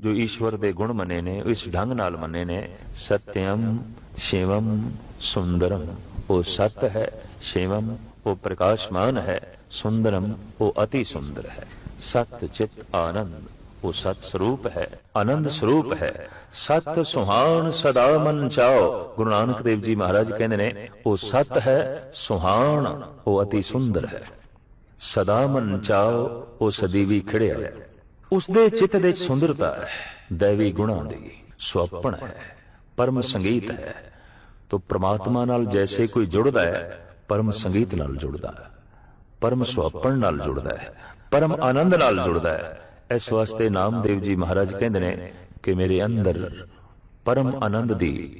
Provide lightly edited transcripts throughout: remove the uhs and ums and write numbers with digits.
ਜੋ ਈਸ਼ਵਰ ਦੇ ਗੁਣ ਮੰਨੇ ਨੇ, ਇਸ ਢੰਗ ਨਾਲ ਮੰਨੇ ਨੇ। ਸਤਿਅਮ ਸ਼ਿਵਮ ਸੁੰਦਰਮ, ਉਹ ਸਤ ਹੈ। ਸ਼ਿਵਮ, ਉਹ ਪ੍ਰਕਾਸ਼ਮਾਨ ਹੈ। ਸੁੰਦਰਮ, ਉਹ ਅਤੀ ਸੁੰਦਰ ਹੈ। ਸਤ ਚਿਤ ਆਨੰਦ, ਉਹ ਸਤ ਸਰੂਪ ਹੈ, ਆਨੰਦ ਸਰੂਪ ਹੈ। ਸਤ ਸੁਹਾਣ ਸਦਾ ਮਨ ਚਾਓ, ਗੁਰੂ ਨਾਨਕ ਦੇਵ ਜੀ ਮਹਾਰਾਜ ਕਹਿੰਦੇ ਨੇ ਉਹ ਸਤ ਹੈ, ਸੁਹਾਣ, ਉਹ ਅਤੀ ਸੁੰਦਰ ਹੈ। ਸਦਾ ਮਨ ਚਾਓ, ਉਹ ਸਦੀਵੀ ਖਿੜਿਆ ਹੈ। ਉਸਦੇ ਚਿੱਤ ਦੇ ਸੁੰਦਰਤਾ ਹੈ, ਦੈਵੀ ਗੁਣਾਂ ਦੀ ਸੁਹੱਪਣ ਹੈ, ਪਰਮ ਸੰਗੀਤ ਹੈ। ਤੋ ਪ੍ਰਮਾਤਮਾ ਨਾਲ ਜੈਸੇ ਕੋਈ ਜੁੜਦਾ ਹੈ, ਪਰਮ ਸੰਗੀਤ ਨਾਲ ਜੁੜਦਾ ਹੈ, ਪਰਮ ਸੁਹੱਪਣ ਨਾਲ ਜੁੜਦਾ ਹੈ, ਪਰਮ ਆਨੰਦ ਨਾਲ ਜੁੜਦਾ ਹੈ। ਇਸ ਵਾਸਤੇ ਨਾਮਦੇਵ ਜੀ ਮਹਾਰਾਜ ਕਹਿੰਦੇ ਨੇ ਕਿ ਮੇਰੇ ਅੰਦਰ ਪਰਮ ਆਨੰਦ ਦੀ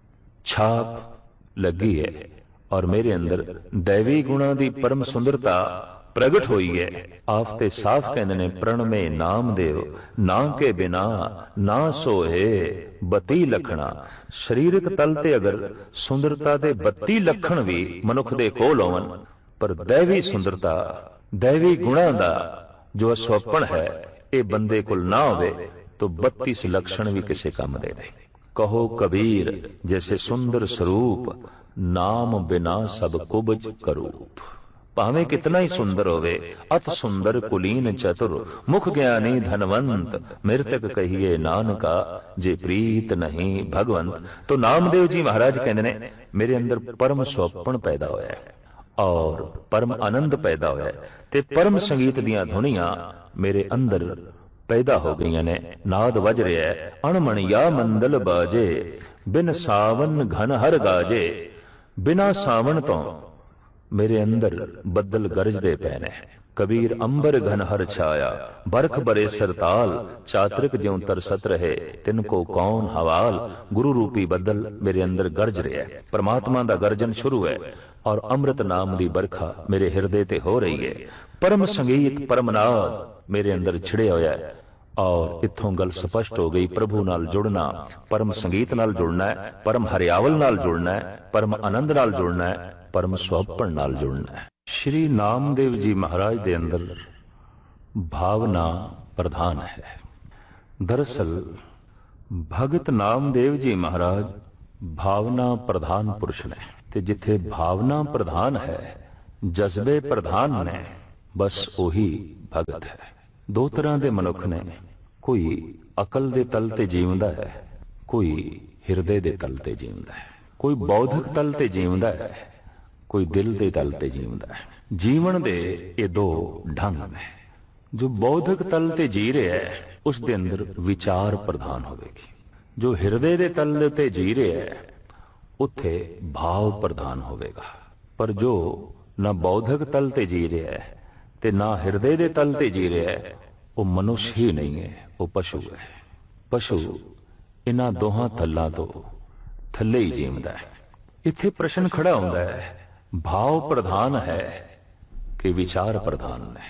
ਛਾਪ ਲੱਗੀ ਹੈ ਔਰ ਮੇਰੇ ਅੰਦਰ ਦੈਵੀ ਗੁਣਾਂ ਦੀ ਪਰਮ ਸੁੰਦਰਤਾ ਪ੍ਰਗਟ ਹੋਈ ਹੈ। ਆਪ ਤੇ ਸਾਫ਼ ਕਹਿੰਦੇ ਨੇ ਪ੍ਰਣਮੇ ਨਾਮਦੇਵ, ਨਾ ਕੇ ਬਿਨਾ ਨਾ ਸੋਏ 32 ਲੱਖਣਾ। ਸਰੀਰਕ ਤਲ ਤੇ ਅਗਰ ਸੁੰਦਰਤਾ ਦੇ 32 ਲੱਖਣ ਵੀ ਮਨੁੱਖ ਦੇ ਕੋਲ ਹੋਵਨ, ਪਰ ਦੈਵੀ ਸੁੰਦਰਤਾ, ਦੈਵੀ ਗੁਣਾਂ ਦਾ ਜੋ ਸੁਹੱਪਣ ਹੈ, ਇਹ ਬੰਦੇ ਕੋਲ ਨਾ ਹੋਵੇ ਤਾਂ 32 ਲੱਛਣ ਵੀ ਕਿਸੇ ਕੰਮ ਦੇ ਨਹੀਂ। ਕਹੋ ਕਬੀਰ ਜੈਸੇ ਸੁੰਦਰ ਸਰੂਪ, ਨਾਮ ਬਿਨਾ ਸਭ ਕੁਬਜ ਕਰੂਪ। ਭਾਵੇਂ ਕਿਤਨਾ ਹੀ ਸੁੰਦਰ ਹੋਵੇ, ਅਤ ਸੁੰਦਰ ਕੁਲੀਨ ਚਤੁਰ, ਮੁਖ ਗਿਆਨੀ ਧਨਵੰਤ, ਮਿਰਤਕ ਕਹੀਏ ਨਾਨਕਾ, ਜੇ ਪ੍ਰੀਤ ਨਹੀਂ ਭਗਵੰਤ। तो नामदेव जी महाराज कहते ने मेरे अंदर परम सुहप्पण पैदा होया और परम आनंद पैदा होया ते परम संगीत दियां धुनियां मेरे अंदर पैदा हो गई ने। नाद वज रहा है अणमणिया मंदल बाजे, बिन सावन घन हर गाजे। बिना सावन तो मेरे अंदर बदल गरजदे पे ने। कबीर अंबर घन हर छाया, बरख बरे सरताल, चातरिक ज्यों तरसत रहे, तिनको कौन हवाल। गुरु रूपी बदल मेरे अंदर गरज रहा है, परमात्मा दा गर्जन शुरू है और अमृत नाम दी बरखा मेरे हिरदे ते हो रही है। परम संगीत परम नाद मेरे अंदर छिड़िया होया है और इत्थों गल स्पष्ट हो गई, प्रभु नाल जुड़ना, परम संगीत नाल जुड़ना है, परम हरियावल नाल जुड़ना है, परम आनंद नाल जुड़ना है, परम सुहप्पण नाल जुड़ना है। श्री नामदेव जी महाराज दे अंदर भावना प्रधान है। दरअसल भगत नामदेव जी महाराज भावना प्रधान पुरुष ने, ते जिथे भावना प्रधान है, जज्बे प्रधान ने, बस ओही भगत है। दो तरह के मनुख ने, कोई अकल दे तल ते जीवदा है, कोई हिरदे दे तल ते जीवदा है, कोई बौद्धिक तल ते जीवदा है, कोई दिल दे तल ते जीवदा है। जीवन दे ये दो ढंग ने। जो बौद्धिक तल ते जी रहा है उस दे अंदर विचार प्रधान होवेगी, जो हिरदे दे तल ते जी रहा है उत्थे भाव प्रधान होवेगा। पर जो ना बौद्धिक तल ते जी रहा है ते ना हिरदे दे तल ते जी रहा है, वो मनुष्य ही नहीं है, वो पशु है। पशु इन्हां दोहां तल्लां तो थल्ले ही जीवदा है। इत्थे प्रश्न खड़ा होंदा है, भाव प्रधान है कि विचार प्रधान है।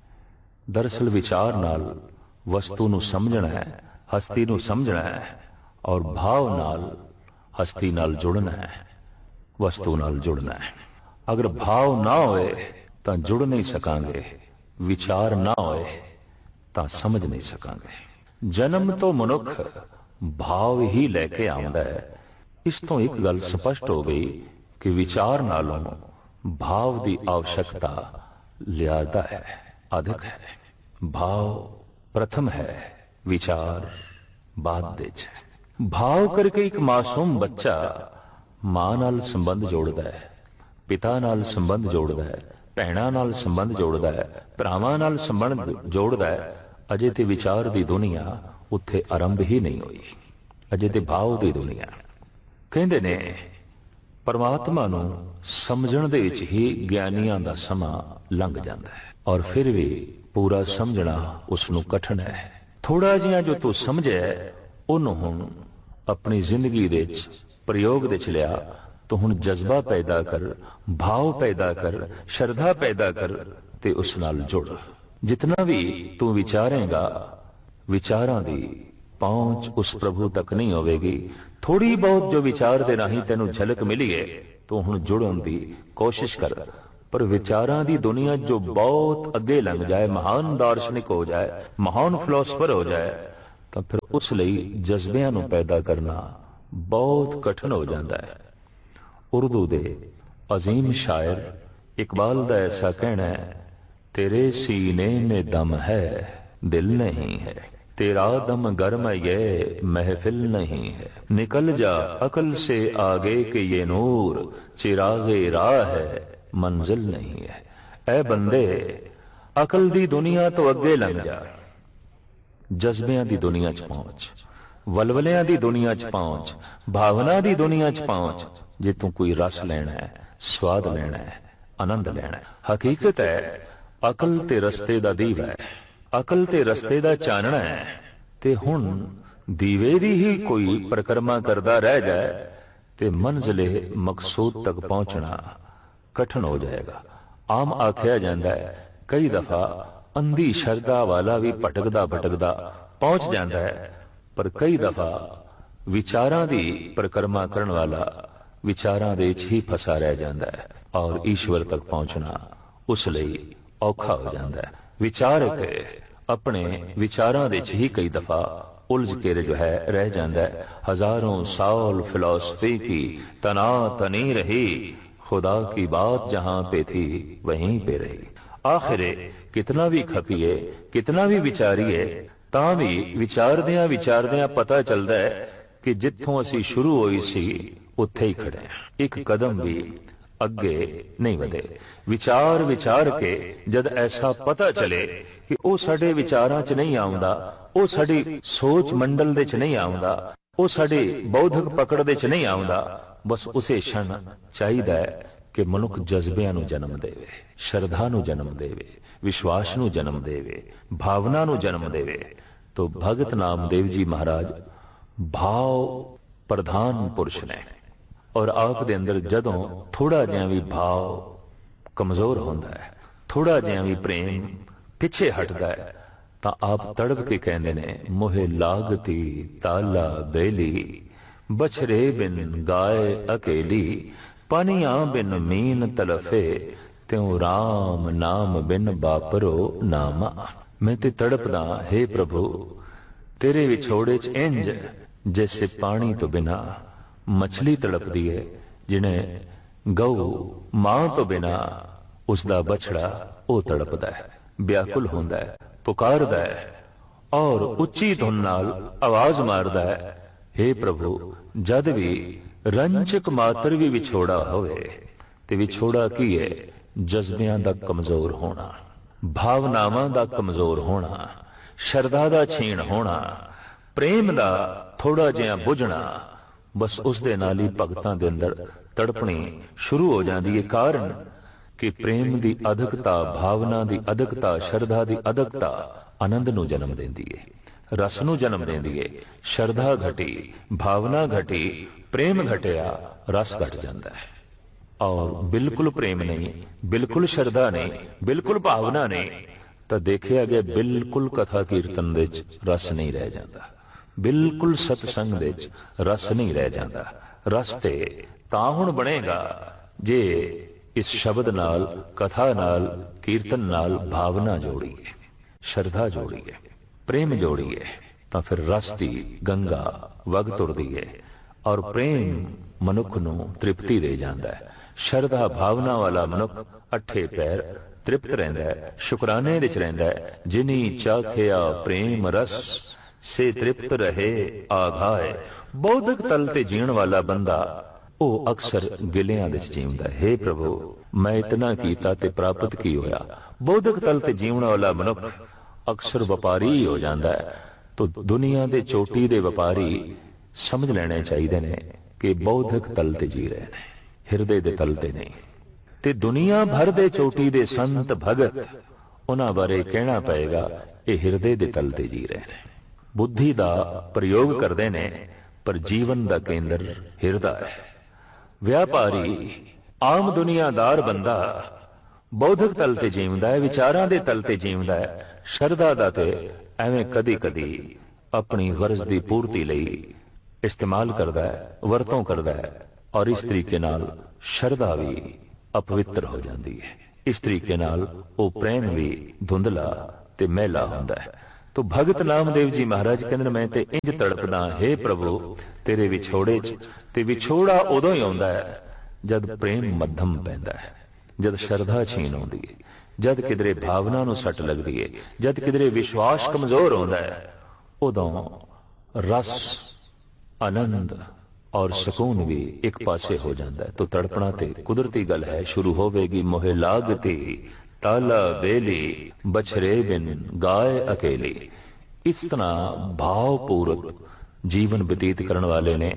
दरअसल विचार नाल वस्तु नूं समझना है, हस्ती नूं समझना है, और भाव नाल हस्ती नाल जुड़ना है, वस्तु नाल जुड़ना है। अगर भाव ना होए तां जुड़ नहीं सकांगे, विचार ना होए तां समझ नहीं सकांगे। जन्म तो मनुख भाव ही लैके आउंदा है। इस तो एक गल स्पष्ट हो गई कि विचार नालों भाव की आवश्यकता लियादा है, अधिक है। भाव प्रथम है, विचार बाद दे है। भाव करके एक मासूम बच्चा मां नाल संबंध जोड़दा है, पिता नाल संबंध जोड़दा है, भैणां नाल संबंध जोड़दा है, भरावां नाल संबंध जोड़दा है। अजे ते विचार दी दुनिया उत्थे आरंभ ही नहीं हुई, अजे ते भाव दी दुनिया। कहंदे ने परमात्मा नूं समझण दे विच ही ज्ञानियां दा समां लंघ जांदा है और फिर भी पूरा समझना उसनूं कठिन है। थोड़ा जिहा जो तू समझे उहनूं हुण अपनी जिंदगी दे विच प्रयोग दे विच लिया तो हुण जज्बा पैदा कर, भाव पैदा कर, श्रद्धा पैदा कर ते उस नाल जुड़। जितना भी तू विचारेगा, विचारां दी पहुंच उस प्रभु तक नहीं होवेगी। थोड़ी बहुत जो विचार दे राही तेनू झलक मिली है तो हुण जुड़न दी कोशिश कर। पर विचारां दी दुनिया जो बहुत अगे लंघ जाए, महान दार्शनिक हो जाए, महान फिलोसफर हो जाए, ਤਾਂ ਫਿਰ ਉਸ ਲਈ ਜਜ਼ਬਿਆਂ ਨੂੰ ਪੈਦਾ ਕਰਨਾ ਬਹੁਤ ਕਠਿਨ ਹੋ ਜਾਂਦਾ ਹੈ। ਉਰਦੂ ਦੇ ਅਜ਼ੀਮ ਸ਼ਾਇਰ ਇਕਬਾਲ ਦਾ ਐਸਾ ਕਹਿਣਾ ਹੈ, ਤੇਰੇ ਸੀਨੇ में दम है दिल नहीं है, तेरा दम गर्म ये महफिल नहीं है, निकल जा अकल से आगे के ये नूर, चिरागे राह है मंजिल नहीं है। ऐ बंदे अकल दी दुनिया तो अगे लंघ जा, जज्बियां दी दुनिया च पहुंच, वलवलियां दी दुनिया च पहुंच, भावना दी दुनिया च पहुंच। जे तू कोई रस लेना है, स्वाद लेना है, आनंद लेना है। हकीकत है अकल ते रस्ते दा दीवा है, अकल ते रस्ते दा चानना है। ते हुण दीवे दी ही कोई परिक्रमा करदा रह जाए ते मंजिले मकसूद तक पहुंचना कठिन हो जाएगा। आम आख्या जाता है कई दफा अंधी शरदा वाला भी भटकदा भटकदा पहुंच जाता है, पर कई दफा विचारां दी परिक्रमा करन वाला विचारां दे विच ही फसा रह जाता है और ईश्वर तक पहुंचना उस लई औखा हो जाता है। विचारक अपने विचारां दे विच ही कई दफा उलझ के जो है रह जाता है। हजारों साल फिलॉसफी की तना तनी रही, खुदा की बात जहां पे थी वहीं पे रही। आखिर कितना भी खपीए, कितना भी विचारीए, तां भी विचारदियां विचारदियां पता चलता है कि जिथों असी शुरू होई सी उत्थे ही खड़े हैं, एक कदम भी अगे नहीं वधे। विचार विचार के जद ऐसा पता चले कि वो साडे विचारां च नहीं आउंदा, वो साडी सोच मंडल दे च नहीं आउंदा, वो साडी बौद्धिक पकड़ दे च नहीं आउंदा, बस उसे क्षण चाहिदा है कि मनुख जज्बियां नूं जन्म देवे, श्रद्धा नूं जन्म देवे, विश्वास नूं जन्म देवे, भावना नूं जन्म देवे। तो भगत नामदेव जी महाराज भाव प्रधान पुरुष ने, और आप दे अंदर जदों थोड़ा जिहा भी भाव कमजोर होंदा है, थोड़ा जिहा भी प्रेम पिछे हटदा है, तां आप तड़प के कहंदे ने, मोहे लागती ताला बेली, बछरे बिन गाय अकेली, पानियां बिन मीन तलफे, त्यों राम नाम बिन बापरो नामा। मैं ते तड़पदा हे प्रभु तेरे विछोड़े च इंज जैसे पानी तो बिना मछली तड़पदी है, जिन्हें गऊ मां तो बिना उसदा बछड़ा ओ तड़पदा है, व्याकुल होंदा है, पुकारदा है और उच्ची धुन नाल आवाज मारदा है, हे प्रभु जद भी रंचक मात्र भी विछोड़ा होवे ते विछोड़ा की है, जज्बियां दा कमजोर होना, भावनावां दा कमजोर होना, शरधा दा छीण होना, प्रेम दा थोड़ा जिहा बुझना, बस उस दे नाल ही भगतां दे अंदर तड़पणी शुरू हो जाती है। कारण कि प्रेम दी अधकता, भावना दी अधकता, शरधा दी अधकता आनंद नूं जन्म देंदी है, रस नूं जन्म देंदी है। शरधा घटी, भावना घटी, प्रेम घटिया, रस घट जाता है। और बिल्कुल प्रेम नहीं, बिल्कुल श्रद्धा नहीं, बिल्कुल भावना नहीं, तो देखिया गया बिल्कुल कथा कीर्तन दे रस नहीं रह जाता, बिल्कुल सतसंग दे रस नहीं रह जाता। रस ते तां हुण बनेगा जे इस शब्द नाल, कथा नाल, कीर्तन नाल भावना जोड़ीए, श्रद्धा जोड़ीए, प्रेम जोड़ीए, तां फिर रस दी गंगा वग तुरदी है और प्रेम मनुख नूं तृप्ति दे जांदा है। श्रद्धा भावना वाला मनुख अठे पैर तृप्त रहिंदा है, शुकराने विच रहिंदा है। जिनी चाखिया प्रेम रस से तृप्त रहे आघाए। बौद्धिक तल ते जीण वाला बंदा ओ अक्सर गिलियां विच जीवदा है। हे प्रभु मैं इतना कीता ते प्राप्त की होया। बौद्धिक तल ते जीवण वाला मनुख अक्सर व्यापारी हो जाता है। तो दुनिया दे चोटी दे व्यापारी समझ लेने चाहिए ने कि बौद्धिक तल ते जी रहे ने, हिरदे दे तल ते नहीं। ते दुनिया भर दे चोटी दे संत भगत उन्हां बारे कहना पएगा ये हिरदे दे तल ते जी रहे ने। बुद्धि दा प्रयोग करदे ने पर जीवन दा केंद्र हिरदा है। व्यापारी आम दुनियादार बंदा बौद्धिक तल ते जीवदा है, विचारां दे तल ते जीवदा है। शरदा दा ते एवें कदी कदी अपनी गरज दी पूर्ति लई इस्तेमाल करदा है, वरतों करदा है और इस तरीके नाल शरदा भी अपवित्र हो जाती है। इस तरीके नाल वो प्रेम भी धुंधला ते मैला हुंदा है। ਤੋ ਭਗਤ ਨਾਮਦੇਵ ਜੀ ਮਹਾਰਾਜ ਕਹਿੰਦੇ ਮੈਂ ਤੇ ਇੰਜ ਤੜਪਦਾ, ਹੇ ਪ੍ਰਭੂ ਤੇਰੇ ਵਿਛੋੜੇ 'ਚ। ਤੇ ਵਿਛੋੜਾ ਉਦੋਂ ਹੀ ਆਉਂਦਾ ਹੈ ਜਦ ਪ੍ਰੇਮ ਮੱਧਮ ਪੈਂਦਾ ਹੈ, ਜਦ ਸ਼ਰਧਾ ਛੀਨ ਆਉਂਦੀ ਹੈ, ਜਦ ਕਿਧਰੇ ਭਾਵਨਾ ਨੂੰ ਸੱਟ ਲੱਗਦੀ ਹੈ, ਜਦ ਕਿਧਰੇ ਵਿਸ਼ਵਾਸ ਕਮਜ਼ੋਰ ਹੁੰਦਾ ਹੈ, ਉਦੋਂ ਰਸ, ਆਨੰਦ ਔਰ ਸਕੂਨ ਵੀ ਇੱਕ ਪਾਸੇ ਹੋ ਜਾਂਦਾ ਹੈ। ਤੋ ਤੜਪਣਾ ਤੇ ਕੁਦਰਤੀ ਗੱਲ ਹੈ, ਸ਼ੁਰੂ ਹੋਵੇਗੀ ਮੋਹਿ ਲਾਗਤੀ ਤਾਲਾ ਵੇਲੀ ਬਛਰੇ ਬਿਨ ਗਾਏ ਅਕੇਲੀ। ਇਸ ਤਰ੍ਹਾਂ ਭਾਵਪੂਰਕ ਜੀਵਨ ਬਤੀਤ ਕਰਨ ਵਾਲੇ ਨੇ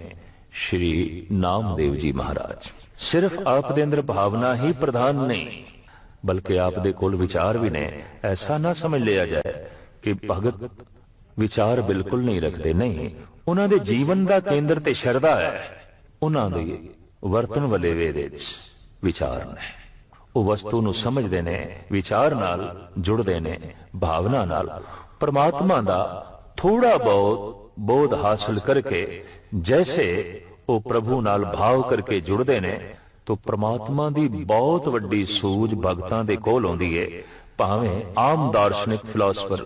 ਸ਼੍ਰੀ ਨਾਮਦੇਵ ਜੀ ਮਹਾਰਾਜ। ਸਿਰਫ ਆਪ ਦੇ ਅੰਦਰ ਭਾਵਨਾ ਹੀ ਪ੍ਰਧਾਨ ਨਹੀਂ, ਬਲਕਿ ਆਪ ਦੇ ਕੋਲ ਵਿਚਾਰ ਵੀ ਨੇ। ਐਸਾ ਨਾ ਸਮਝ ਲਿਆ ਜਾਏ ਕਿ ਭਗਤ ਵਿਚਾਰ ਬਿਲਕੁਲ ਨਹੀਂ ਰੱਖਦੇ, ਨਹੀਂ, ਉਹਨਾਂ ਦੇ ਜੀਵਨ ਦਾ ਕੇਂਦਰ ਤੇ ਸ਼ਰਧਾ ਹੈ। ਉਹਨਾਂ ਦੇ ਵਰਤਣ ਵਾਲੇ ਵੇ ਦੇ ਵਿੱਚ ਵਿਚਾਰ ਨੇ। ਉਹ ਵਸਤੂ ਨੂੰ ਸਮਝਦੇ ਨੇ, ਵਿਚਾਰ ਨਾਲ ਜੁੜਦੇ ਨੇ, ਭਾਵਨਾ ਨਾਲ ਪਰਮਾਤਮਾ ਦਾ ਥੋੜਾ ਬਹੁਤ ਬੋਧ ਹਾਸਲ ਕਰਕੇ ਜੈਸੇ ਉਹ ਪ੍ਰਭੂ ਨਾਲ ਭਾਵ ਕਰਕੇ ਜੁੜਦੇ ਨੇ, ਤੋ ਪ੍ਰਮਾਤਮਾ ਦੀ ਬਹੁਤ ਵੱਡੀ ਸੂਝ ਭਗਤਾਂ ਦੇ ਕੋਲ ਆਉਂਦੀ ਹੈ। ਭਾਵੇਂ ਆਮ ਦਾਰਸ਼ਨਿਕ ਫਿਲਾਸਫਰ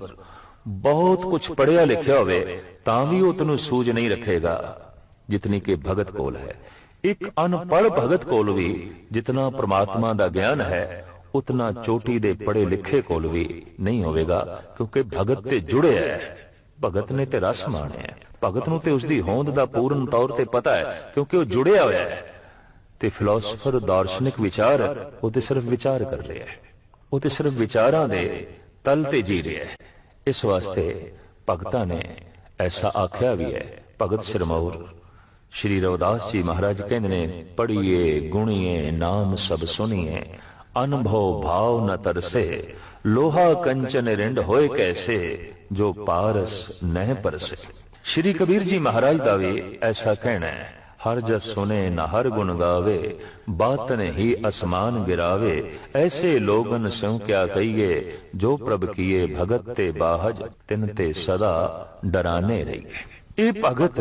ਬਹੁਤ ਕੁਝ ਪੜ੍ਹਿਆ ਲਿਖਿਆ ਹੋਵੇ ਤਾਂ ਵੀ ਉਹ ਤੈਨੂੰ ਸੂਝ ਨਹੀਂ ਰੱਖੇਗਾ ਜਿਤਨੀ ਕਿ ਭਗਤ ਕੋਲ ਹੈ। ਇੱਕ ਅਨਪੜ੍ਹ ਭਗਤ ਕੋਲ ਵੀ ਜਿਤਨਾ ਪ੍ਰਮਾਤਮਾ ਦਾ ਗਿਆਨ ਹੈ ਉਤਨਾ ਚੋਟੀ ਦੇ ਪੜ੍ਹੇ ਲਿਖੇ ਕੋਲ ਵੀ ਨਹੀਂ ਹੋਵੇਗਾ, ਕਿਉਂਕਿ ਭਗਤ ਤੇ ਜੁੜਿਆ ਹੈ, ਭਗਤ ਨੇ ਤੇ ਰਸ ਮਾਣਿਆ, ਭਗਤ ਨੂੰ ਤੇ ਉਸਦੀ ਹੋਂਦ ਦਾ ਪੂਰਨ ਤੌਰ ਤੇ ਪਤਾ ਹੈ, ਕਿਉਂਕਿ ਉਹ ਜੁੜਿਆ ਹੋਇਆ ਹੈ। ਤੇ ਫਿਲਾਸਫਰ ਦਾਰਸ਼ਨਿਕ ਵਿਚਾਰ ਉਹ ਤੇ ਸਿਰਫ ਵਿਚਾਰ ਕਰ ਰਿਹਾ ਹੈ, ਉਹ ਤੇ ਸਿਰਫ ਵਿਚਾਰਾਂ ਦੇ ਤਲ ਤੇ ਜੀ ਰਿਹਾ ਹੈ। ਇਸ ਵਾਸਤੇ ਭਗਤਾਂ ਨੇ ਐਸਾ ਆਖਿਆ ਵੀ ਹੈ। ਭਗਤ ਸਿਰਮੌਰ ਸ਼੍ਰੀ ਰਵਿਦਾਸ ਜੀ ਮਹਾਰਾਜ ਕਹਿੰਦੇ ਨੇ, ਪੜ੍ਹੀਏ ਗੁਣੀਏ ਨਾਮ ਸਭ ਸੁਣੀਏ, ਅਨੁਭਵ ਭਾਵ ਨ ਤਰਸੇ, ਲੋਹਾ ਕੰਚਨ ਰਿੰਡ ਹੋਏ ਕੈਸੇ, ਜੋ ਪਾਰਸ ਨਹਿ ਪਰਸੇ। ਸ਼੍ਰੀ ਕਬੀਰ ਜੀ ਮਹਾਰਾਜ ਦਾ ਵੀ ਐਸਾ ਕਹਿਣਾ ਹੈ, ਹਰ ਜਸ ਸੁਨੇ ਨ ਹਰ ਗੁਣ ਗਾਵੇ, ਬਾਤਨ ਹੀ ਅਸਮਾਨ ਗਿਰਾਵੇ, ਐਸੇ ਲੋਗਨ ਸਿਉ ਕਿਆ ਕਹੀਏ, ਜੋ ਪ੍ਰਭ ਕੀਏ ਭਗਤ ਤੇ ਬਾਹਜ, ਤਿਨ ਤੇ ਸਦਾ ਡਰਾਨੇ ਰਹੀਏ। ਇਹ ਭਗਤ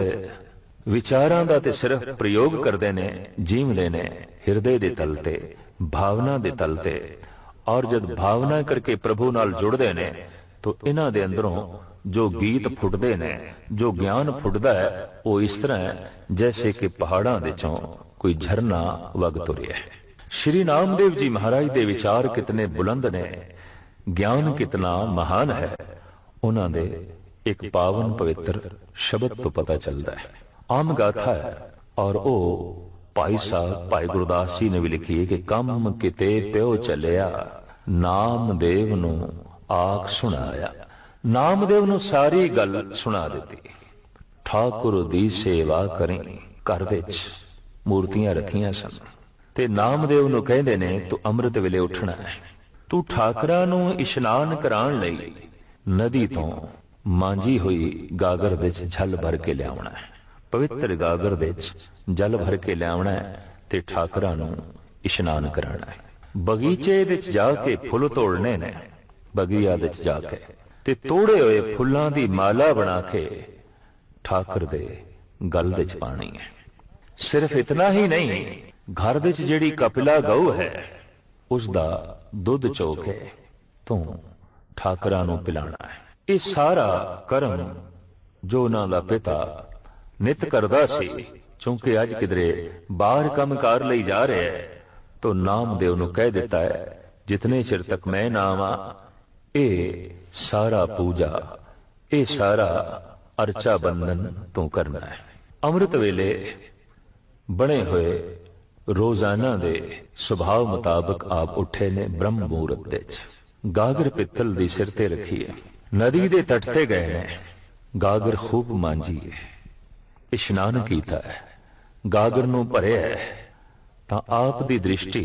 ਵਿਚਾਰਾਂ ਦਾ ਤੇ ਸਿਰਫ ਪ੍ਰਯੋਗ ਕਰਦੇ ਨੇ, ਜੀਵਦੇ ਨੇ ਹਿਰਦੇ ਦੇ ਤਲ ਤੇ, ਭਾਵਨਾ ਦੇ ਤਲ ਤੇ। ਔਰ ਜਦ ਭਾਵਨਾ ਕਰਕੇ ਪ੍ਰਭੂ ਨਾਲ ਜੁੜਦੇ ਨੇ ਤਾਂ ਇਹਨਾਂ ਦੇ ਅੰਦਰੋਂ ਜੋ ਗੀਤ ਫੁੱਟਦੇ ਨੇ, ਜੋ ਗਿਆਨ ਫੁੱਟਦਾ ਹੈ, ਉਹ ਇਸ ਤਰ੍ਹਾਂ ਹੈ ਜੈਸੇ ਕਿ ਪਹਾੜਾਂ ਦੇ ਚੋਂ ਕੋਈ ਝਰਨਾ ਵਗ ਤੁਰਿਆ ਹੈ। ਸ਼੍ਰੀ ਨਾਮਦੇਵ ਜੀ ਮਹਾਰਾਜ ਦੇ ਵਿਚਾਰ ਕਿਤਨੇ ਬੁਲੰਦ ਨੇ, ਗਿਆਨ ਕਿਤਨਾ ਮਹਾਨ ਹੈ, ਉਹਨਾਂ ਦੇ ਇੱਕ ਪਾਵਨ ਪਵਿੱਤਰ ਸ਼ਬਦ ਤੋਂ ਪਤਾ ਚੱਲਦਾ ਹੈ। ਆਮ ਗਾਥਾ ਹੈ ਔਰ ਉਹ ਭਾਈ ਸਾਹਿਬ ਭਾਈ ਗੁਰਦਾਸ ਜੀ ਨੇ ਵੀ ਲਿਖੀ ਹੈ ਕਿ ਕੰਮ ਕਿਤੇ ਪਿਓ ਚੱਲਿਆ, ਨਾਮਦੇਵ ਨੂੰ ਆਖ ਸੁਣਾਇਆ। ਨਾਮਦੇਵ ਨੂੰ ਸਾਰੀ ਗੱਲ ਸੁਣਾ ਦਿੱਤੀ। ਠਾਕੁਰ ਦੀ ਸੇਵਾ ਕਰੀ, ਘਰ ਦੇ ਵਿੱਚ ਮੂਰਤੀਆਂ ਰੱਖੀਆਂ ਸਨ ਤੇ ਨਾਮਦੇਵ ਨੂੰ ਕਹਿੰਦੇ ਨੇ ਤੂੰ ਅੰਮ੍ਰਿਤ ਵੇਲੇ ਉੱਠਣਾ ਹੈ, ਤੂੰ ਠਾਕਰਾਂ ਨੂੰ ਇਸ਼ਨਾਨ ਕਰਾਉਣ ਲਈ ਨਦੀ ਤੋਂ ਮਾਂਜੀ ਹੋਈ ਗਾਗਰ ਦੇ ਵਿੱਚ ਜਲ ਭਰ ਕੇ ਲਿਆਉਣਾ ਹੈ। ਪਵਿੱਤਰ ਗਾਗਰ ਦੇ ਵਿੱਚ ਜਲ ਭਰ ਕੇ ਲਿਆਉਣਾ ਹੈ ਤੇ ਠਾਕਰਾਂ ਨੂੰ ਇਸ਼ਨਾਨ ਕਰਾਉਣਾ ਹੈ। ਬਗੀਚੇ ਦੇ ਵਿੱਚ ਜਾ ਕੇ ਫੁੱਲ ਤੋੜਨੇ ਨੇ, ਬਗੀਆ ਦੇ ਵਿੱਚ ਜਾ ਕੇ ਤੇ ਤੋੜੇ ਹੋਏ ਫੁੱਲਾਂ ਦੀ ਮਾਲਾ ਬਣਾ ਕੇ ਠਾਕਰ ਦੇ ਗਲ ਦੇ ਵਿੱਚ ਪਾਣੀ ਹੈ। ਸਿਰਫ ਇਤਨਾ ਹੀ ਨਹੀਂ, ਘਰ ਦੇ ਵਿੱਚ ਜਿਹੜੀ ਕਪਿਲਾ ਗਊ ਹੈ ਉਸ ਦਾ ਦੁੱਧ ਚੋ ਕੇ ਤੂੰ ਠਾਕਰਾਂ ਨੂੰ ਪਿਲਾਣਾ ਹੈ। ਇਹ ਸਾਰਾ ਕਰਮ ਜੋ ਉਹਨਾਂ ਦਾ ਪਿਤਾ ਨਿਤ ਕਰਦਾ ਸੀ, ਕਿਉਂਕਿ ਅੱਜ ਕਿਧਰੇ ਬਾਹਰ ਕੰਮਕਾਰ ਲਈ ਜਾ ਰਿਹਾ ਹੈ, तो नामदेव ਨੂੰ ਕਹਿ ਦਿੱਤਾ ਹੈ ਜਿਤਨੇ ਚਿਰ ਤੱਕ ਮੈਂ ਨਾ ਆਵਾਂ ਇਹ ਸਾਰਾ ਪੂਜਾ, ਇਹ ਸਾਰਾ ਅਰਚਾ ਬੰਧਨ ਤੂੰ ਕਰਨਾ ਹੈ। ਅੰਮ੍ਰਿਤ ਵੇਲੇ ਬਣੇ ਹੋਏ ਰੋਜ਼ਾਨਾ ਦੇ ਸੁਭਾਅ ਮੁਤਾਬਕ ਆਪ ਉੱਠੇ ਨੇ ਬ੍ਰਹਮ ਮੂਰਤ ਦੇ ਚ, ਗਾਗਰ ਪਿੱਤਲ ਦੀ ਸਿਰ ਤੇ ਰੱਖੀ ਹੈ, ਨਦੀ ਦੇ ਤੱਟ ਤੇ ਗਏ ਨੇ, ਗਾਗਰ ਖੂਬ ਮਾਂਜੀ ਹੈ, ਇਸ਼ਨਾਨ ਕੀਤਾ ਹੈ, ਗਾਗਰ ਨੂੰ ਭਰਿਆ ਹੈ ਤਾਂ ਆਪ ਦੀ ਦ੍ਰਿਸ਼ਟੀ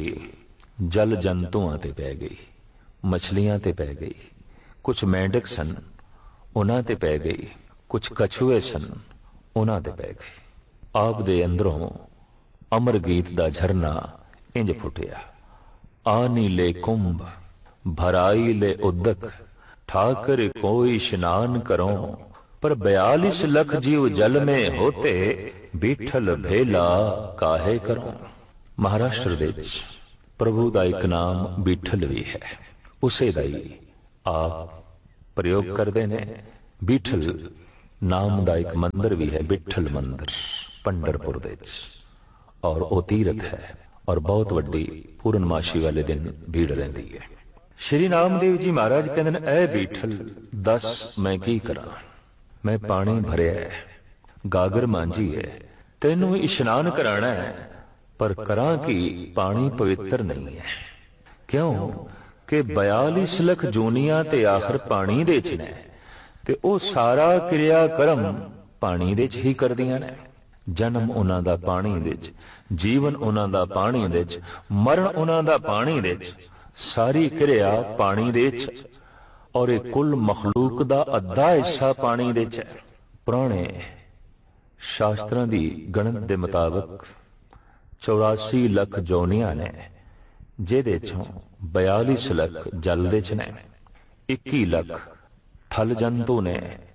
ਜਲ ਜੰਤੂਆਂ ਤੇ ਪੈ ਗਈ, ਮਛਲੀਆਂ ਤੇ ਪੈ ਗਈ, ਕੁਝ ਮੈਂਡਕ ਸਨ ਉਹਨਾਂ ਤੇ ਪੈ ਗਈ, ਕੁਝ ਕਛੂਏ ਸਨ ਉਹਨਾਂ ਤੇ ਪੈ ਗਈ। ਆਪ ਦੇ ਅੰਦਰੋਂ ਅਮਰ ਗੀਤ ਦਾ ਝਰਨਾ ਇੰਜ ਫੁੱਟਿਆ, ਆਨੀ ਲੈ ਕੁੰਭ ਭਰਾਈ ਲੈ ਉਦਕ, ਠਾਕਰ ਕੋਈ ਇਸ਼ਨਾਨ ਕਰੋ, पर 42 लख जीव जल में होते, बीठल भेला काहे करो। महाराष्ट्र ਦੇ ਵਿੱਚ ਪ੍ਰਭੂ ਦਾ ਇੱਕ ਨਾਮ ਬੀਠਲ ਵੀ ਹੈ, ਉਸੇ ਦਾ ਹੀ ਆਪ ਪ੍ਰਯੋਗ ਕਰਦੇ ਨੇ। ਬੀਠਲ ਨਾਮ ਦਾ ਇੱਕ ਮੰਦਰ ਵੀ ਹੈ, ਬਿੱਠਲ ਮੰਦਰ, ਪੰਡਰਪੁਰ ਦੇ ਵਿੱਚ, ਔਰ ਉਹ ਤੀਰਥ ਹੈ ਔਰ ਬਹੁਤ ਵੱਡੀ ਪੂਰਨਮਾਸ਼ੀ ਵਾਲੇ ਦਿਨ ਭੀੜ ਰਹਿੰਦੀ ਹੈ। ਸ਼੍ਰੀ ਨਾਮਦੇਵ ਜੀ ਮਹਾਰਾਜ ਕਹਿੰਦੇ ਨੇ, ਐ ਬੀਠਲ ਦੱਸ ਮੈਂ ਕੀ ਕਰਾਂ, ਮੈਂ ਪਾਣੀ ਭਰਿਆ ਹੈ, ਗਾਗਰ ਮਾਂਜੀ ਹੈ, ਤੈਨੂੰ ਇਸ਼ਨਾਨ ਕਰਾਣਾ ਹੈ, ਪਰ ਕਰਾਂ ਕਿ ਪਾਣੀ ਪਵਿੱਤਰ ਨਹੀਂ ਹੈ। ਕਿਉਂ ਕਿ 42 ਲੱਖ ਜੂਨੀਆਂ ਤੇ ਆਖਰ ਪਾਣੀ ਦੇ ਚ ਨੇ, ਤੇ ਉਹ ਸਾਰਾ ਕਿਰਿਆ ਕਰਮ ਪਾਣੀ ਦੇ ਚ ਹੀ ਕਰਦੀਆਂ ਨੇ। ਜਨਮ ਉਹਨਾਂ ਦਾ ਪਾਣੀ ਦੇ ਚ, ਜੀਵਨ ਉਹਨਾਂ ਦਾ ਪਾਣੀ ਦੇ ਚ, ਮਰਨ ਉਹਨਾਂ ਦਾ ਪਾਣੀ ਦੇ ਚ, ਸਾਰੀ ਕਿਰਿਆ ਪਾਣੀ ਦੇ ਚ, ਔਰ ਇਹ ਕੁੱਲ ਮਖਲੂਕ ਦਾ ਅੱਧਾ ਹਿੱਸਾ ਪਾਣੀ ਦੇ ਚ ਹੈ। ਪੁਰਾਣੇ ਸ਼ਾਸਤਰਾਂ ਦੀ ਗਣਤ ਦੇ ਮੁਤਾਬਕ 84 ਲੱਖ ਜੋਨੀਆਂ ਨੇ, ਜਿਹਦੇ ਚੋਂ 42 ਲੱਖ ਜਲ ਦੇ ਚ ਨੇ, 21 ਲੱਖ ਥਲ ਜੰਤੂ ਨੇ,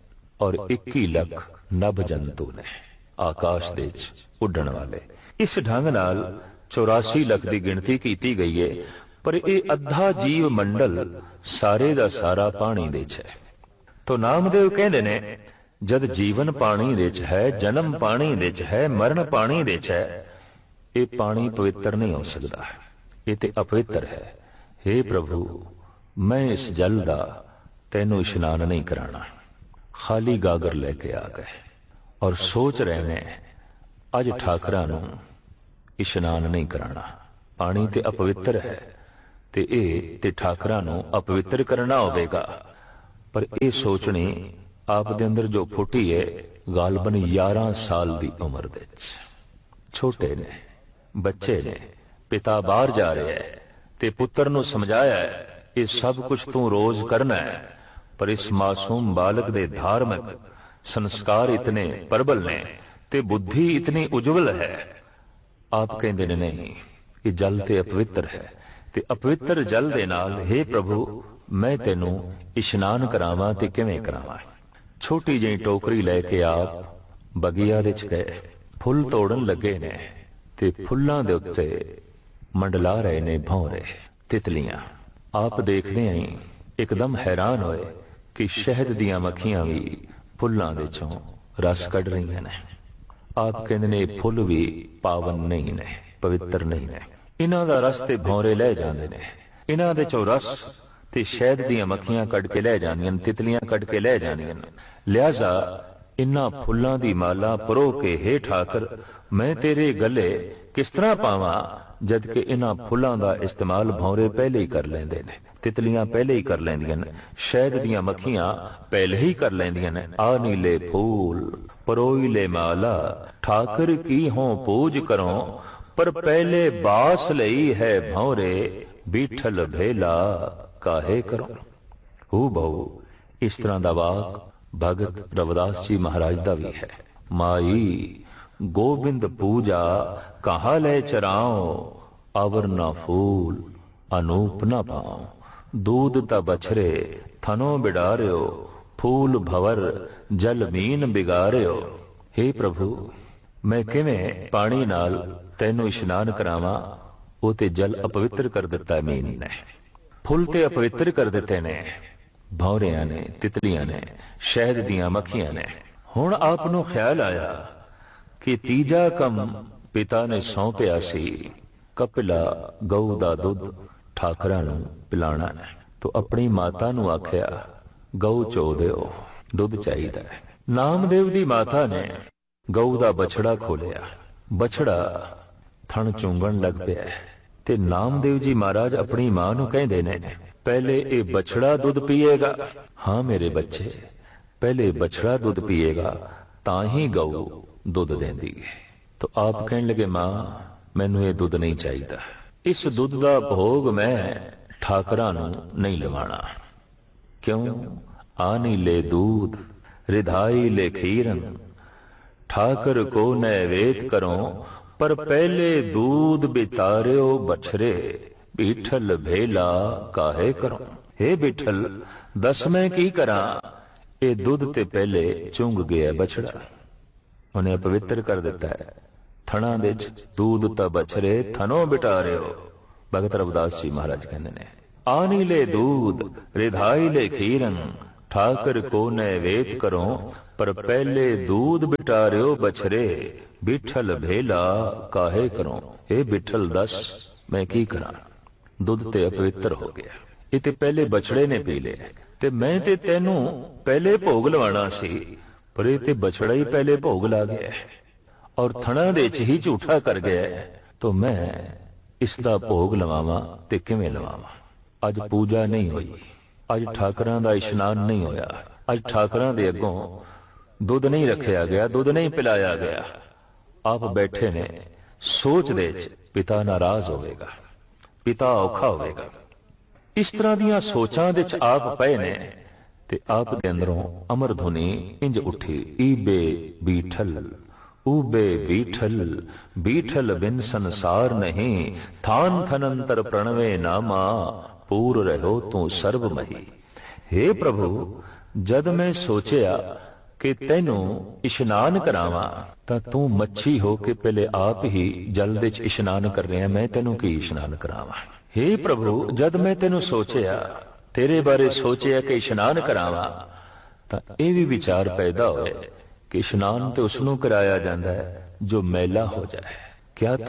ਔਰ 21 ਲੱਖ ਨਭ ਜੰਤੂ ਨੇ, ਆਕਾਸ਼ ਦੇ ਚ ਉੱਡਣ ਵਾਲੇ। ਇਸ ਢੰਗ ਨਾਲ 84 ਲੱਖ ਦੀ ਗਿਣਤੀ ਕੀਤੀ ਗਈ ਹੈ, ਪਰ ਇਹ ਅੱਧਾ ਜੀਵ ਮੰਡਲ ਸਾਰੇ ਦਾ ਸਾਰਾ ਪਾਣੀ ਦੇ ਚ ਹੈ। ਤੋ ਨਾਮਦੇਵ ਕਹਿੰਦੇ ਨੇ, ਜਦ ਜੀਵਨ ਪਾਣੀ ਦੇ ਚ ਹੈ, ਜਨਮ ਪਾਣੀ ਦੇ ਚ ਹੈ, ਮਰਨ ਪਾਣੀ ਦੇ ਚ ਹੈ, ਇਹ ਪਾਣੀ ਪਵਿੱਤਰ ਨਹੀਂ ਹੋ ਸਕਦਾ, ਇਹ ਤੇ ਅਪਵਿੱਤਰ ਹੈ। हे ਪ੍ਰਭੂ, ਮੈਂ ਇਸ ਜਲ ਦਾ ਤੈਨੂੰ ਇਸ਼ਨਾਨ ਨਹੀਂ ਕਰਾਣਾ। ਖਾਲੀ ਗਾਗਰ ਲੈ ਕੇ ਆ ਗਏ ਔਰ ਸੋਚ ਰਹੇ ਨੇ, ਅੱਜ ਠਾਕਰਾਂ ਨੂੰ ਇਸ਼ਨਾਨ ਨਹੀਂ ਕਰਾਣਾ, ਪਾਣੀ ਤੇ ਅਪਵਿੱਤਰ ਹੈ, ਤੇ ਇਹ ਤੇ ਠਾਕਰਾਂ ਨੂੰ ਅਪਵਿੱਤਰ ਕਰਨਾ ਹੋਵੇਗਾ। ਪਰ ਇਹ ਸੋਚਣੀ ਆਪ ਦੇ ਅੰਦਰ ਜੋ ਫੁੱਟੀ ਹੈ, ਗਾਲਬਨ 11 ਸਾਲ ਦੀ ਉਮਰ ਦੇ ਵਿੱਚ। ਛੋਟੇ ਨੇ, ਬੱਚੇ ਨੇ, ਪਿਤਾ ਬਾਹਰ ਜਾ ਰਿਹਾ ਹੈ ਤੇ ਪੁੱਤਰ ਨੂੰ ਸਮਝਾਇਆ ਹੈ, ਇਹ ਸਭ ਕੁਝ ਤੂੰ ਰੋਜ਼ ਕਰਨਾ ਹੈ, ਪਰ ਇਸ ਮਾਸੂਮ ਬਾਲਕ ਦੇ ਧਾਰਮਿਕ ਸੰਸਕਾਰ ਇਤਨੇ ਪ੍ਰਬਲ ਨੇ ਤੇ ਬੁੱਧੀ ਇਤਨੀ ਉਜਵਲ ਹੈ। ਆਪ ਕਹਿੰਦੇ ਨੇ, ਨਹੀਂ, ਇਹ ਜਲ ਤੇ ਅਪਵਿੱਤਰ ਹੈ, ਤੇ ਅਪਵਿੱਤਰ ਜਲ ਦੇ ਨਾਲ हे ਪ੍ਰਭੂ ਮੈਂ ਤੈਨੂੰ ਇਸ਼ਨਾਨ ਕਰਾਵਾਂ ਤੇ ਕਿਵੇਂ ਕਰਾਵਾਂ। ਛੋਟੀ ਜਿਹੀ ਟੋਕਰੀ ਲੈ ਕੇ ਆਪ ਬਗੀਆ ਦੇ ਚ ਗਏ, ਫੁੱਲ ਤੋੜਨ ਲੱਗੇ ਨੇ, ਤੇ ਫੁੱਲਾਂ ਦੇ ਉੱਤੇ ਮੰਡਲਾ ਰਹੇ ਨੇ ਭੌਰੇ, ਤਿਤਲੀਆਂ। ਆਪ ਦੇਖਦੇ ਆਂ ਇੱਕਦਮ ਹੈਰਾਨ ਹੋਏ ਕਿ ਸ਼ਹਿਦ ਦੀਆਂ ਮੱਖੀਆਂ ਵੀ ਫੁੱਲਾਂ ਦੇ ਚੋਂ ਰਸ ਕੱਢ ਰਹੀਆਂ ਨੇ। ਆਪ ਕਹਿੰਦੇ ਨੇ, ਇਹ ਫੁੱਲ ਵੀ ਪਾਵਨ ਨਹੀਂ ਨੇ, ਪਵਿੱਤਰ ਨਹੀਂ ਨੇ, ਇਹਨਾਂ ਦਾ ਰਸ ਤੇ ਭੌਰੇ ਲੈ ਜਾਂਦੇ ਨੇ, ਇਹਨਾਂ ਦੇ ਚੋਂ ਰਸ ਤੇ ਸ਼ਹਿਦ ਦੀਆਂ ਮੱਖੀਆਂ ਕੱਢ ਕੇ ਲੈ ਜਾਂਦੀਆਂ, ਤਿਤਲੀਆਂ ਕੱਢ ਕੇ ਲੈ ਜਾਂਦੀਆਂ। ਲਿਹਾਜ਼ਾ ਇਨ੍ਹਾਂ ਫੁੱਲਾਂ ਦੀ ਮਾਲਾ ਪਰੋ ਕੇ, ਹੇ ਠਾਕਰ ਮੈਂ ਤੇਰੇ ਗਲੇ ਕਿਸ ਤਰ੍ਹਾਂ ਪਾਵਾਂ, ਜਦ ਕਿ ਇਹਨਾਂ ਫੁੱਲਾਂ ਦਾ ਇਸਤੇਮਾਲ ਭੌਰੇ ਪਹਿਲੇ ਹੀ ਕਰ ਲੈਂਦੇ ਨੇ, ਤਿਤਲੀਆਂ ਪਹਿਲੇ ਹੀ ਕਰ ਲੈਂਦੀਆਂ ਨੇ, ਸ਼ਹਿਦ ਦੀਆਂ ਮੱਖੀਆਂ ਪਹਿਲੇ ਹੀ ਕਰ ਲੈਂਦੀਆਂ ਨੇ। ਆ ਨੀਲੇ ਫੂਲ ਪਰੋਈ ਲੈ ਮਾਲਾ, ਠਾਕਰ ਕੀ ਹੋਂ ਪੂਜ ਕਰੋ, ਪਰ ਪਹਿਲੇ ਬਾਸ ਲਈ ਹੈ ਭੌਰੇ, ਬੀਠਲ ਭੇਲਾ ਕਾਹੇ ਕਰੋ। ਹੂ ਬਹੁ ਇਸ ਤਰ੍ਹਾਂ ਦਾ ਵਾਕ ਭਗਤ ਰਵਿਦਾਸ ਜੀ ਮਹਾਰਾਜ ਦਾ ਵੀ ਹੈ। ਮਾਈ ਗੋਬਿੰਦ ਪੂਜਾ ਕਹਾ ਲੈ ਚਰਾਓ, ਅਵਰ ਨਾ ਫੂਲ ਅਨੂਪ ਨਾ ਪਾਓ, दूध ता बछरे थनो बिडारियो, फूल भवर जल मीन बिगारियो। हे प्रभु मैं किवें पानी नाल तैनू इशनान करावां, वो ते जल अपवित्र कर दिता मीन ने, फुल ते अपवित्र कर दिते ने, भौरियां ने, तितलियां ने, शहद दियां मक्खियां ने। हुण आप नूं ख्याल आया कि तीजा कम पिता ने सौंपिया सी, कपिला गऊ दा दुध ਠਾਕਰਾਂ ਨੂੰ ਪਿਲਾਣਾ ਹੈ। ਤੋ ਆਪਣੀ ਮਾਤਾ ਨੂੰ ਆਖਿਆ, ਗਊ ਚੋ ਦਿਓ, ਦੁੱਧ ਚਾਹੀਦਾ ਹੈ। ਨਾਮਦੇਵ ਦੀ ਮਾਤਾ ਨੇ ਗਊ ਦਾ ਬਛੜਾ ਖੋਲਿਆ, ਬਛੜਾ ਥਣ ਚੁੰਗਣ ਲੱਗ ਪਿਆ, ਤੇ ਨਾਮਦੇਵ ਜੀ ਮਹਾਰਾਜ ਆਪਣੀ ਮਾਂ ਨੂੰ ਕਹਿੰਦੇ ਨੇ, ਪਹਿਲੇ ਇਹ ਬਛੜਾ ਦੁੱਧ ਪੀਏਗਾ। ਹਾਂ ਮੇਰੇ ਬੱਚੇ, ਪਹਿਲੇ ਬਛੜਾ ਦੁੱਧ ਪੀਏਗਾ ਤਾਂ ਹੀ ਗਊ ਦੁੱਧ ਦਿੰਦੀ ਹੈ। ਤੋ ਆਪ ਕਹਿਣ ਲੱਗੇ, ਮਾਂ ਮੈਨੂੰ ਇਹ ਦੁੱਧ ਨਹੀਂ ਚਾਹੀਦਾ, ਇਸ ਦੁੱਧ ਦਾ ਭੋਗ ਮੈਂ ਠਾਕਰਾਂ ਨੂੰ ਨਹੀਂ ਲਵਾਣਾ। ਕਿਉਂ? ਆਨੀ ਲੈ दूध रिधाई ले खीरन, ठाकर को नैवेद करो, पर पहले दूध बितारियो बछरे, बिठल भेला काहे करो। हे बिठल दस मैं की करा, ये दुध ते पहले चुंग गया बछड़ा, उन्हें पवित्र कर दिता है। थणा दे दूध ता बछरे थनो बिटा रहे हो। भगत रविदास जी महाराज कहते ने, आनी ले दूध रिधाई ले खीरन, ठाकर को नैवेद करो, पर पहले दूध बिटारियो बछरे, बिठल भेला काहे करो। हे बिठल दस मैं की करा, दुध ते अपवित्र हो गया, ये ते पहले बछड़े ने पी लिया, ते मैं ते तेनू पहले भोग लवाना सी, पर ये ते बछड़ा ही पहले भोग ला गया और थणा दे च ही झूठा कर गया, तो मैं इसदा भोग लवावां ते किवें लवावां। अज पूजा नहीं हुई, अज ठाकरां दा इशनान नहीं होया, अज ठाकरां दे अगों दुध नहीं रखिया गया, दुध नहीं पिलाया गया। आप बैठे ने सोच दे च पिता नाराज होवेगा, पिता औखा होवेगा। इस तरह दियां सोचां दे च आप पए ने ते आप दे अंदरों अमर धुनी इंज उठी, ईबे बीठल ऊबे बीठल, बीठल बिन संसार नहीं, थान थनंतर प्रणवे नामा, पूर रहो तू सर्वमही। हे प्रभु, जद मैं सोचिया कि तैनू इशनान करावा, तां तू मच्छी हो के पहले आप ही जल दे च इशनान कर रहे हैं, मैं तैनू की इशनान करावा। हे प्रभु, जद मैं तैनू सोचिया, तेरे बारे सोचिया कि इशनान करावा, तां ये भी विचार पैदा होए कि इशनान तो उसनों कराया जाता है जो मैला हो जाए। क्या तू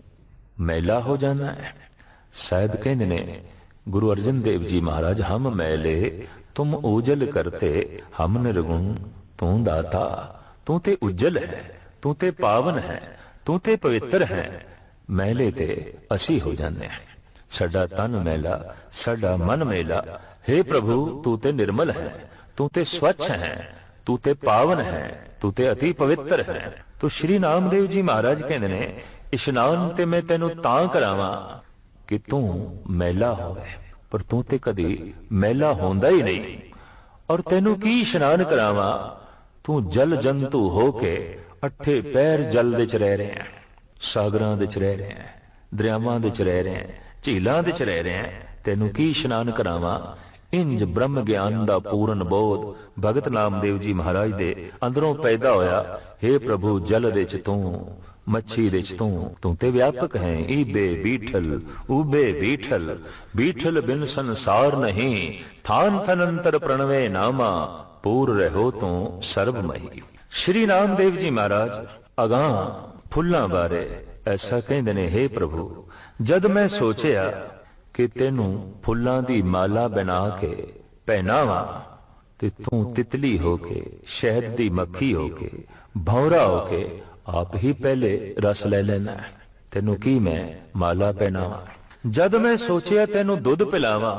मैला हो जाना है? शायद कहते ने गुरु अर्जन देव जी महाराज, हम मैले तुम उजल करते, हम निर्गुण तू दाता। तू ते उज्जल है, तू ते पावन है, तू ते पवित्र है, मैले ते असी हो जाने हैं। साडा तन मैला, साडा मन मैला। हे प्रभु, तू ते निर्मल है, तू ते स्वच्छ है, तू ते पावन है, तू ते अति पवित्र है। तो श्री नामदेव जी महाराज कहते ने, इशनान ते मैं तेनू तां करावां कि तू मैला होवे, पर तू ते कदी मैला होंदा ही नहीं। और तेनू की इशनान करावां, तू जल जंतु होके अठे पैर जल दे च रह रहे हैं, सागरां दे च रह रहे हैं, दरियावां दे च रह रहे हैं, झीलां दे च रह रहे हैं। तेनू की इशनान करावां। इंज ब्रह्म ज्ञान दा पूर्ण बोध भगत नामदेव जी महाराज दे अंदरों पैदा होया। हे प्रभु, जल दे च तू, मच्छी दे च तू ते व्यापक है। ईबे बीठल ऊबे बीठल, बीठल बिन संसार नहीं, थान थनंतर प्रणवे नामा, पूर रहो तू सर्वमही। श्री नामदेव जी महाराज अगां फुल्लां बारे ऐसा कहंदे ने, हे प्रभु, जद मैं सोचिया कि तेनू फुल्लां दी माला बना के पहनावा, ते तू तितली होके, शहद दी मक्खी होके, भौरा होके आप ही पहले रस ले लेना है। तेनू की मैं माला पहनावा। जद मैं सोचिया तेनू दुध पिलावा,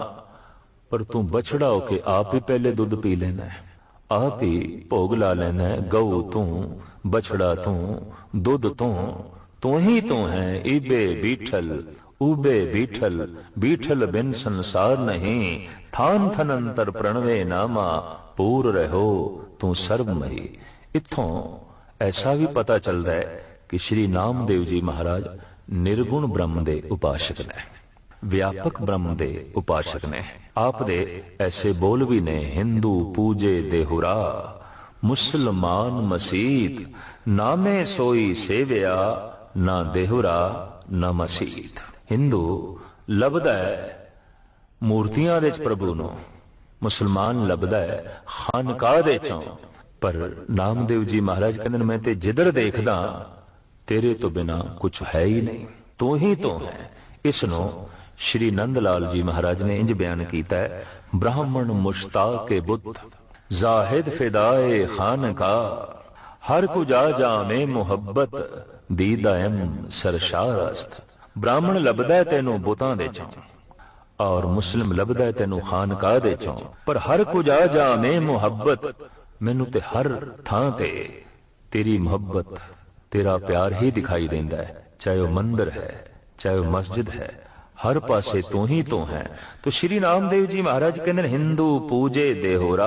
पर तू बछड़ा होके आप ही पहले दुध पी लेना है, आप ही भोग ला लेना है। गऊ तू, बछड़ा तू, दुध तू ही तू है। ईबे बीठल ऊबे बीठल, बीठल बिन संसार नहीं, थान थनंतर प्रणवे नामा, पूर रहो तू सर्वमही। इत्थों ऐसा भी पता चलता है कि श्री नामदेव जी महाराज निर्गुण ब्रह्म दे उपासक ने, व्यापक ब्रह्म दे उपासक ने। आप दे ऐसे बोल भी ने, हिंदू पूजे देहुरा, मुसलमान मसीत, नामे सोई सेविया, ना देहुरा ना मसीत। हिंदू लभदा है मूर्तियां दे प्रभु नो, मुसलमान लभदा है खानकाह दे चों, पर नामदेव जी महाराज कहंदे ने, मैं ते जिधर देखदा तेरे तो बिना कुछ है ही नहीं, तू ही तो है। इसनो श्री नंदलाल जी महाराज ने इंज बयान कीता है, ब्राह्मण मुश्ताक के बुत, जाहिद फिदाए खानकाह, हर कुजा जामे मुहब्बत, दीदायम सरशारस्त। ब्राह्मण लभदा है तेनू बुतां दे चों, और मुस्लिम लभदा है तेनू खानकाह दे चों, पर हर कुछ आ जा में मुहब्बत, मैनू ते हर थां ते तेरी मोहब्बत, तेरा प्यार ही दिखाई देंदा है। चाहे वह मंदिर है, चाहे वह मस्जिद है, हर पासे तू ही तो है। तो श्री नामदेव जी महाराज कहते, हिंदू पूजे देहोरा,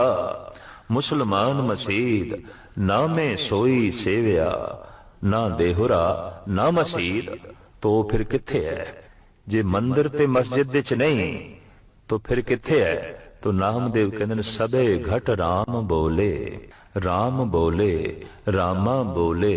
मुसलमान मसीद, नामे सोई सेविया, ना देहोरा ना मसीद। तो फिर किथे है? जे मंदिर ते मस्जिद विच नहीं तो फिर किथे है? तो नामदेव कहते सबे घट राम बोले, राम बोले, रामा बोले,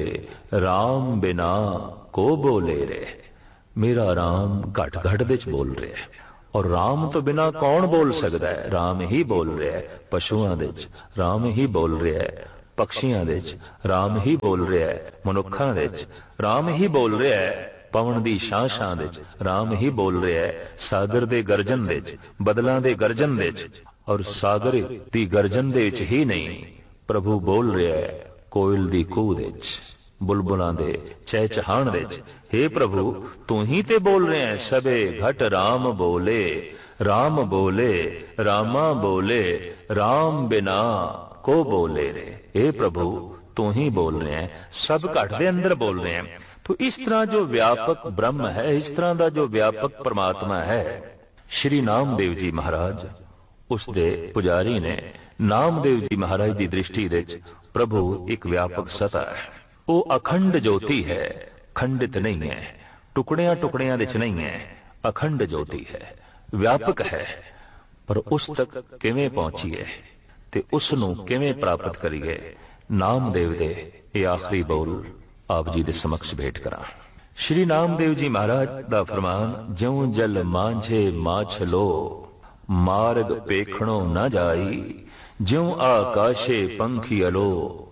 राम बिना को बोले रे। मेरा राम घट घट विच बोल रहा है ਔਰ ਰਾਮ ਤੋਂ ਬਿਨਾ ਕੌਣ ਬੋਲ ਸਕਦਾ ਹੈ? ਰਾਮ ਹੀ ਬੋਲ ਰਿਹਾ ਹੈ। ਪਸ਼ੂਆਂ ਦੇ ਵਿੱਚ ਰਾਮ ਹੀ ਬੋਲ ਰਿਹਾ ਹੈ, ਪਕਸ਼ੀਆਂ ਦੇ ਵਿੱਚ ਰਾਮ ਹੀ ਬੋਲ ਰਿਹਾ ਹੈ, ਮਨੁੱਖਾਂ ਦੇ ਵਿੱਚ ਰਾਮ ਹੀ ਬੋਲ ਰਿਹਾ ਹੈ, ਪਵਨ ਦੀ ਛਾਂ ਦੇ ਵਿੱਚ ਰਾਮ ਹੀ ਬੋਲ ਰਿਹਾ ਹੈ, ਸਾਗਰ ਦੇ ਗਰਜਨ ਦੇ ਵਿੱਚ, ਬਦਲਾਂ ਦੇ ਗਰਜਨ ਦੇ ਵਿੱਚ, ਔਰ ਸਾਗਰ ਦੀ ਗਰਜਨ ਦੇ ਵਿੱਚ ਹੀ ਨਹੀਂ, ਪ੍ਰਭੂ ਬੋਲ ਰਿਹਾ ਹੈ ਕੋਇਲ ਦੀ ਕੂਹ ਦੇ ਵਿੱਚ, ਬੁਲਬੁਲਾਂ ਦੇ ਚਹਿਚਹਾਣ ਦੇ ਵਿੱਚ। हे ਪ੍ਰਭੂ ਤੂੰ ਹੀ ਤੇ ਬੋਲ ਰਿਹਾ ਹੈ। ਸਭੇ ਘਟ ਰਾਮ ਬੋਲੇ, ਰਾਮ ਬੋਲੇ, ਰਾਮਾ ਬੋਲੇ, ਰਾਮ ਬਿਨਾ ਕੋ ਬੋਲੇ ਰੇ। हे ਪ੍ਰਭੂ ਤੂੰ ਹੀ ਬੋਲ ਰਿਹਾ ਹੈ, ਸਭ ਘਟ ਦੇ ਅੰਦਰ ਬੋਲ ਰਹੇ ਹੈ। तो इस तरह जो व्यापक ब्रह्म है, इस तरह का जो व्यापक परमात्मा है, श्री नामदेव जी महाराज उसके पुजारी ने नामदेव जी महाराज की दृष्टि दे प्रभु एक व्यापक सत्ता है। वो अखंड ज्योति है, खंडित नहीं है, टुकड़ियां टुकड़ियां विच नहीं है, अखंड ज्योति है, व्यापक है। पर उस तक किवें पहुंचीए ते उस नूं किवें प्राप्त करिए, नामदेव दे ये आखिरी बोल आप जी दे समक्ष भेंट करा। श्री नामदेव जी महाराज दा फरमान, ज्यों जल मांझे माछलो, मार्ग पेखणो न जाई, ज्यों आकाशे पंखियलो,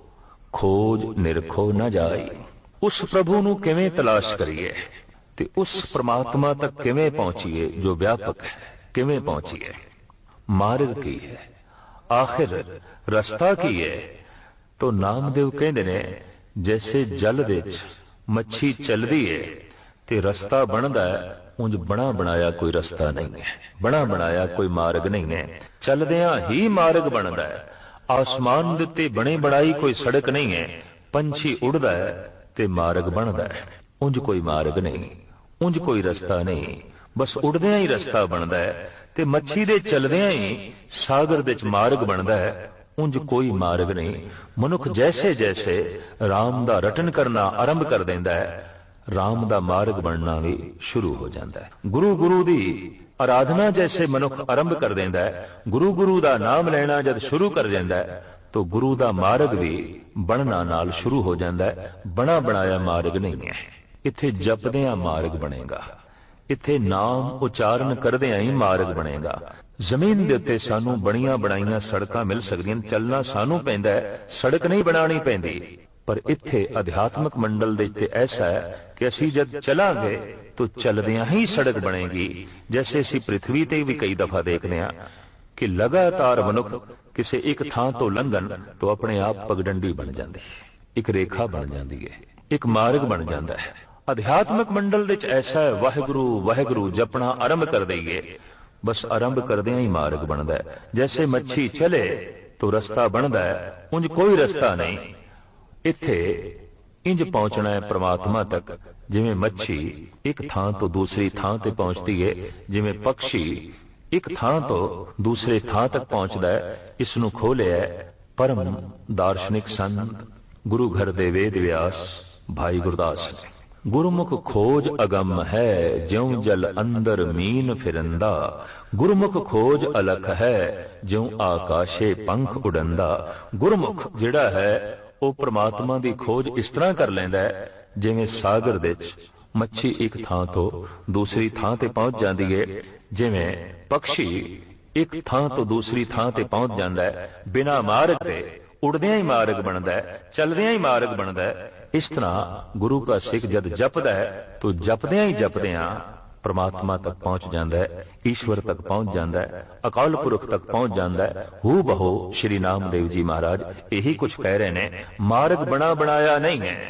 खोज निरखो न जाई। उस प्रभु नूं किवें तलाश करिए ते उस परमात्मा तक किवें पहुंचीए जो व्यापक है, किवें पहुंचीए। मार्ग की है, आखिर रस्ता की है। तो नामदेव कहंदे ने जैसे जल विच मच्छी चलदी है ते रस्ता बनदा है, उंज बना बनाया कोई रस्ता नहीं है, बना बनाया कोई मार्ग नहीं है, चलदियां ही मार्ग बनदा है। आसमान दे उत्ते बने बनाई कोई सड़क नहीं है, पंछी उड़दा है ते मार्ग बनदा है, उंज कोई मार्ग नहीं, उंज कोई रस्ता नहीं, बस उड़दियां ही रस्ता बनदा है ते मच्छी दे चलदियां ही सागर दे च मार्ग बनदा है, उंज कोई मार्ग नहीं। मनुख जैसे जैसे राम दा रटन करना आरंभ कर देंदा है, राम दा मार्ग बनना भी शुरू हो जाता है। गुरु गुरु दी आराधना जैसे मनुख आरंभ कर देंदा है, गुरु गुरु दा नाम लेना जब शुरू कर देंदा है, तो गुरु दा मार्ग भी बनना नाल शुरू हो जाता है। बना बनाया मार्ग नहीं है, इत्थे जपदियां मार्ग बनेगा, इत्थे नाम उच्चारण करदियां ही मार्ग बनेगा। जमीन दे उत्ते सानू बणियां बनाईयां सड़कां मिल सकदियां, चलना सानू पैंदा है, सड़क नहीं बनानी पैंदी। पर इत्थे अध्यात्मक मंडल दे उत्ते ऐसा है कि असीं जद चलांगे तो चलदियां ही सड़क बनेगी। जैसे असीं पृथ्वी ते भी कई दफा देखते हैं कि लगातार मनुख किसी एक थां तो लंघन तो अपने आप पगडंडी बन जाती है, एक रेखा बन जाती है, एक मार्ग बन जाता है। अध्यात्मक मंडल दे च ऐसा है, वाहिगुरु वाहिगुरु जपना आरंभ कर देंगे, बस आरंभ करदियां ही मार्ग बनता है। जैसे मच्छी चले तो रास्ता बनता है, उंज कोई रास्ता नहीं। इत्थे इंज पहुंचना है परमात्मा तक जिवें मच्छी एक थां तो दूसरी थां ते पहुंचती है, जिवें पक्षी एक थां तो दूसरे थां तक पहुंचता है। इसनूं खोलिया है परम दार्शनिक संत गुरु घर दे वेद व्यास भाई गुरदास ने। गुरुमुख खोज अगम है, ज्यों जल अंदर मीन फिरंदा, गुरुमुख खोज अलख है, ज्यों आकाशे पंख उड़ंदा। गुरुमुख जिहड़ा है वो परमात्मा दी खोज इस तरह कर लैंदा है जिवें सागर दे विच मच्छी एक थां तो दूसरी थां ते पहुंच जाती है, जिवें पक्षी एक थां तो दूसरी थां ते पहुंच जाता है। बिना मार्ग दे उड़दियां ही मार्ग बनता है, चलदियां ही मार्ग बनता है। इस तरह गुरु का सिख जद जपदा है तो जपदियां ही जपदियां परमात्मा तक पहुंच जाता है, ईश्वर तक पहुंच जाता है, अकाल पुरख तक पहुंच जाता है। हू बहो श्री नामदेव जी महाराज यही कुछ कह रहे ने, मार्ग बना बनाया नहीं है,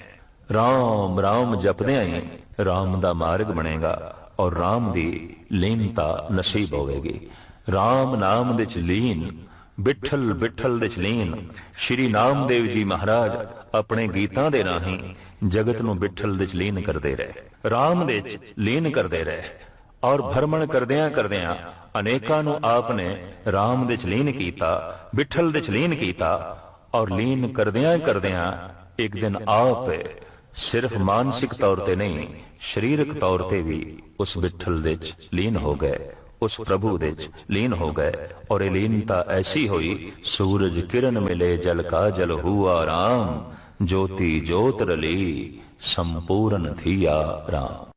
राम राम जपदियां ही राम दा मार्ग बनेगा और राम दी लीनता नसीब होवेगी। राम नाम दे च लीन, बिठल बिठल दे च लीन। श्री नामदेव जी महाराज अपने गीतां दे राहीं जगत नूं बिठल दे च लीन करदे रहे, राम दे च लीन करदे रहे और भ्रमण करदियां करदियां अनेकां नूं आपने राम दे च लीन कीता, बिठल दे च लीन कीता और लीन करदियां करदियां एक दिन आप सिर्फ मानसिक तौर ते नहीं शरीरक तौर ते भी उस बिठल दे च लीन हो गए, उस प्रभु दे च लीन हो गए। और ये लीनता ऐसी हुई, सूरज किरण मिले जल का जल हुआ राम, ज्योति ज्योत रली संपूर्ण थिया राम।